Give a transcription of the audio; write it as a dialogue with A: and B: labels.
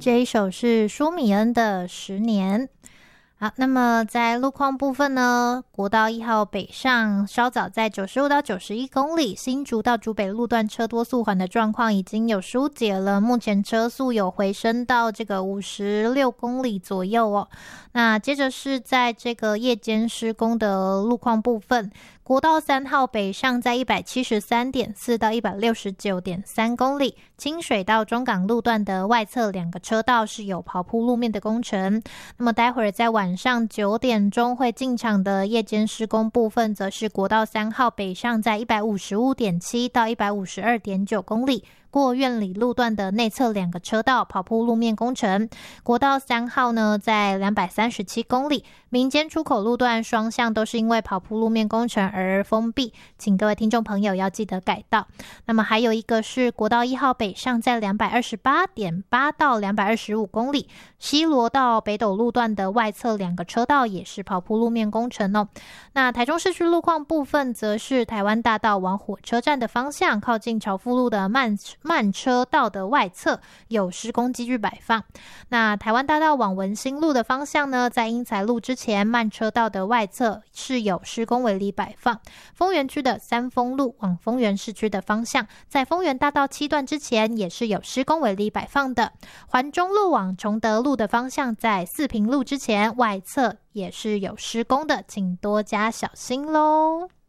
A: 这一首是舒米恩的《10年》。好，那么在路况部分呢，国道1号北上稍早在95到91公里，新竹到竹北路段车多速缓的状况已经有疏解了，目前车速有回升到这个56公里左右哦。那接着是在这个夜间施工的路况部分，国道3号北上在 173.4 到 169.3 公里，清水到中港路段的外侧2个车道是有刨铺路面的工程。那么待会儿在晚上9点钟会进场的夜间施工部分，则是国道3号北上在 155.7 到 152.9 公里，过苑里路段的内侧2个车道刨铺路面工程。国道3号呢，在237公里，民间出口路段双向都是因为刨铺路面工程而封闭，请各位听众朋友要记得改道。那么还有一个是国道1号北上在 228.8 到225公里，西螺到北斗路段的外侧2个车道也是刨铺路面工程哦。那台中市区路况部分，则是台湾大道往火车站的方向，靠近朝富路的慢车道的外侧有施工机具摆放。那台湾大道往文心路的方向呢，在英才路之前慢车道的外侧是有施工围篱摆放。丰原区的三丰路往丰原市区的方向，在丰原大道7段之前也是有施工围篱摆放的。环中路往崇德路的方向，在四平路之前外侧也是有施工的，请多加小心咯。